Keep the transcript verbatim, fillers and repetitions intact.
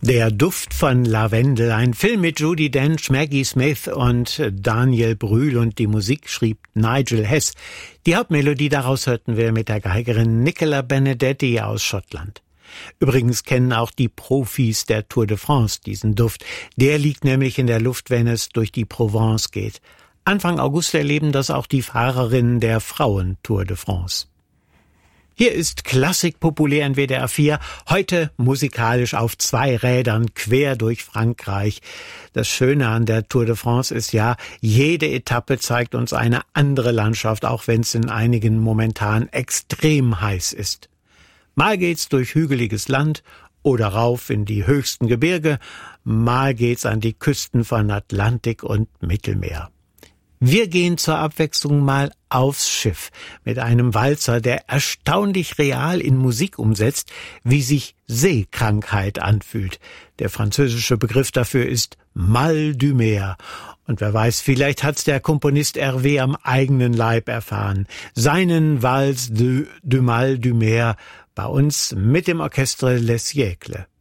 Der Duft von Lavendel, ein Film mit Judi Dench, Maggie Smith und Daniel Brühl, und die Musik schrieb Nigel Hess. Die Hauptmelodie daraus hörten wir mit der Geigerin Nicola Benedetti aus Schottland. Übrigens kennen auch die Profis der Tour de France diesen Duft. Der liegt nämlich in der Luft, wenn es durch die Provence geht. Anfang August erleben das auch die Fahrerinnen der Frauen-Tour de France. Hier ist Klassik populär in W D R vier, heute musikalisch auf zwei Rädern quer durch Frankreich. Das Schöne an der Tour de France ist ja, jede Etappe zeigt uns eine andere Landschaft, auch wenn es in einigen momentan extrem heiß ist. Mal geht's durch hügeliges Land oder rauf in die höchsten Gebirge, mal geht's an die Küsten von Atlantik und Mittelmeer. Wir gehen zur Abwechslung mal aufs Schiff mit einem Walzer, der erstaunlich real in Musik umsetzt, wie sich Seekrankheit anfühlt. Der französische Begriff dafür ist Mal du Mer. Und wer weiß, vielleicht hat's der Komponist Hervé am eigenen Leib erfahren. Seinen Valse de, de Mal du Mer bei uns mit dem Orchestre Les Siècles.